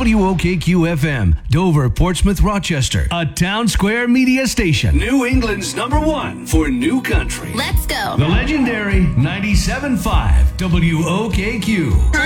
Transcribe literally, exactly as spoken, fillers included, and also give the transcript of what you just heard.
W O K Q F M, Dover, Portsmouth, Rochester, a Town Square media station. New England's number one for new country. Let's go. The legendary ninety-seven point five W O K Q.